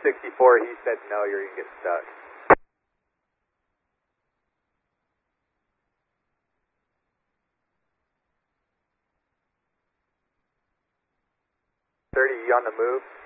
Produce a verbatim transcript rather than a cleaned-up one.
sixty-four, he said no, you're going to get stuck. thirty, you on the move?